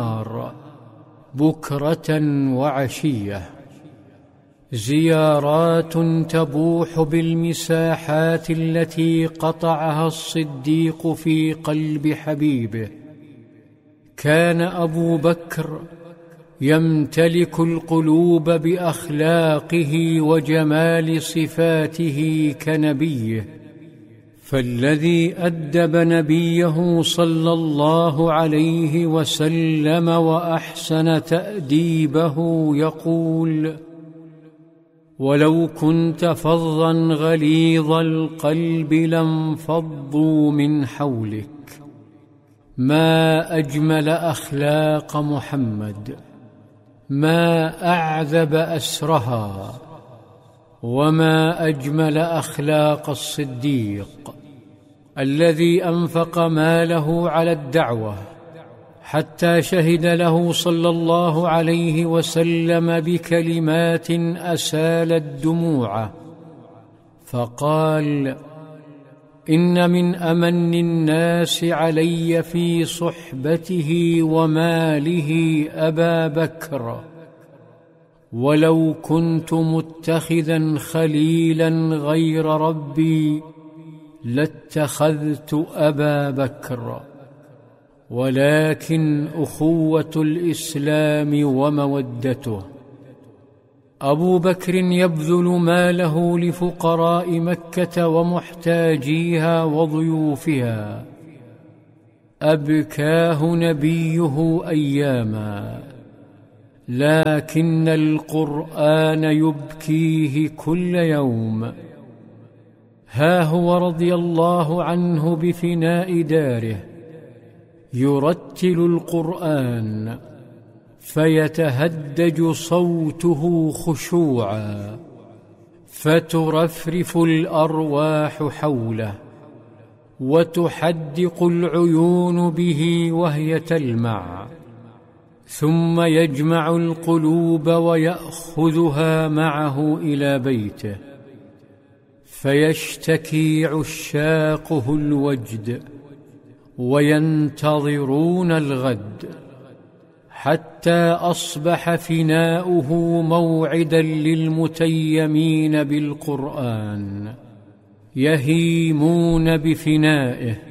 بكرة وعشية، زيارات تبوح بالمساحات التي قطعها الصديق في قلب حبيبه. كان أبو بكر يمتلك القلوب بأخلاقه وجمال صفاته كنبيه، فالذي أدب نبيه صلى الله عليه وسلم وأحسن تأديبه يقول: ولو كنت فظا غليظ القلب لانفضوا من حولك. ما أجمل أخلاق محمد، ما أعذب أسرها، وما أجمل أخلاق الصديق الذي أنفق ماله على الدعوة حتى شهد له صلى الله عليه وسلم بكلمات أسالت دموعه، فقال: إن من أمن الناس علي في صحبته وماله أبا بكر، ولو كنت متخذا خليلا غير ربي لاتخذت أبا بكر، ولكن أخوة الإسلام ومودته. أبو بكر يبذل ماله لفقراء مكة ومحتاجيها وضيوفها، أبكاه نبيه أياما، لكن القرآن يبكيه كل يوم. ها هو رضي الله عنه بفناء داره يرتل القرآن فيتهدج صوته خشوعا، فترفرف الأرواح حوله وتحدق العيون به وهي تلمع، ثم يجمع القلوب ويأخذها معه إلى بيته، فيشتكي عشاقه الوجد وينتظرون الغد، حتى أصبح فناؤه موعدا للمتيمين بالقرآن، يهيمون بفنائه